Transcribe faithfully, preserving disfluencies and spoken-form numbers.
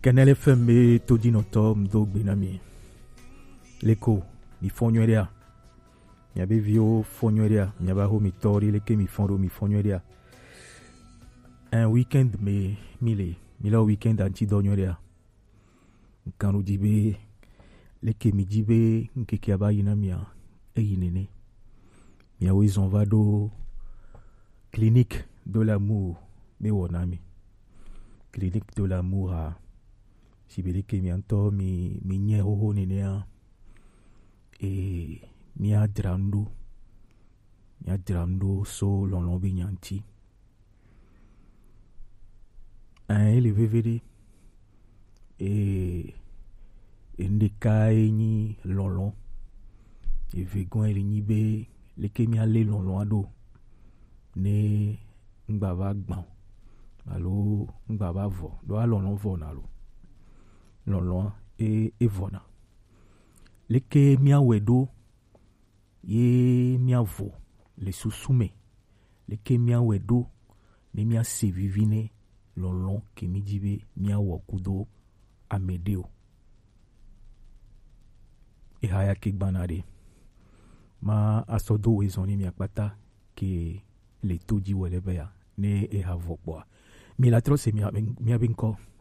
Kenele fembe to di no to mdo gbenami. Leko mi fonyoria. Mi abe vio fonyoria. Mi aba ho mi tori leke mi fondo mi fonyoria. Un weekend me mile. Mila weekend anti donyoria. Kanu dibe leke mi dibe nkeke aba yinamia e yinene. Mi awe zonvado clinique de l'amour me wonami. Clinique de l'amour a sibeleke mi anto mi mi nye hoho nenea e mi adrando mi adrando so lon bi nyanti un ele vevede e e ndeka ni lolon e vegon ele ni be leke mi ale lolon ado ne ngbava gban alo ngbava vo do alolon vo na lo lolon e evona leke mia wedo ye mia vo le susume leke mia wedo ne mia sevivine lolon ke mi dibe mia wokudo amedeo e haya ke gbanade ma asodo wezoni mi akpata ke le toji welebeya ne e havokwa mi la tro se mi mi abenko